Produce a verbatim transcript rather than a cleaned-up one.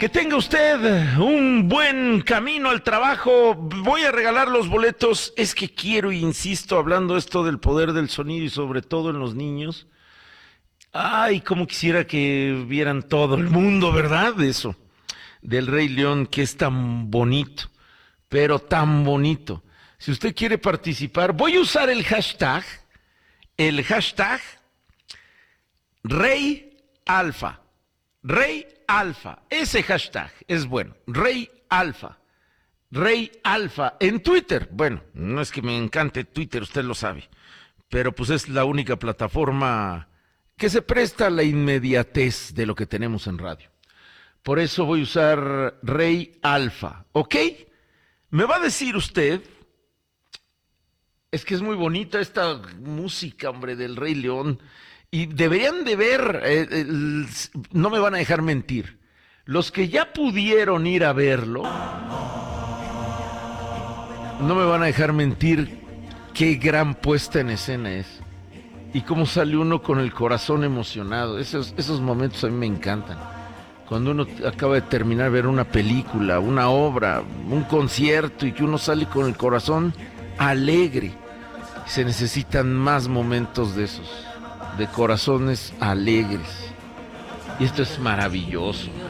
Que tenga usted un buen camino al trabajo. Voy a regalar los boletos. Es que quiero, insisto, hablando esto del poder del sonido y sobre todo en los niños. Ay, cómo quisiera que vieran todo el mundo, ¿verdad? De eso, del Rey León, que es tan bonito, pero tan bonito. Si usted quiere participar, voy a usar el hashtag, el hashtag Rey Alfa. Rey Alfa, ese hashtag es bueno. Rey Alfa. Rey Alfa en Twitter. Bueno, no es que me encante Twitter, usted lo sabe, pero pues es la única plataforma que se presta a la inmediatez de lo que tenemos en radio. Por eso voy a usar Rey Alfa, ¿ok? Me va a decir usted, es que es muy bonita esta música, hombre, del Rey León. Y deberían de ver, eh, el, no me van a dejar mentir, los que ya pudieron ir a verlo, no me van a dejar mentir qué gran puesta en escena es. Y cómo sale uno con el corazón emocionado. Esos, esos momentos a mí me encantan. Cuando uno acaba de terminar de ver una película, una obra, un concierto y que uno sale con el corazón alegre. Se necesitan más momentos de esos, de corazones alegres. Y esto es maravilloso.